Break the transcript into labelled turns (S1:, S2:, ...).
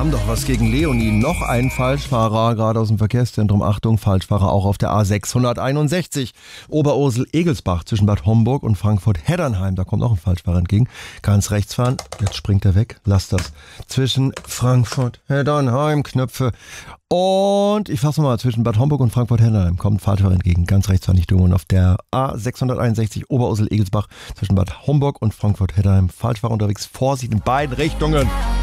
S1: haben doch was gegen Leonie. Noch ein Falschfahrer, gerade aus dem Verkehrszentrum. Achtung, Falschfahrer auch auf der A661. Oberursel-Egelsbach zwischen Bad Homburg und Frankfurt-Heddernheim. Da kommt auch ein Falschfahrer entgegen. Ganz rechts fahren. Jetzt springt er weg. Lasst das. Zwischen Frankfurt-Heddernheim, Knöpfe. Und ich fasse mal, zwischen Bad Homburg und Frankfurt-Heddernheim kommt ein Falschfahrer entgegen. Ganz rechts fahren, nicht dumm. Und auf der A661 Oberursel-Egelsbach zwischen Bad Homburg und Frankfurt-Heddernheim. Falschfahrer unterwegs. Vorsicht in beiden Richtungen.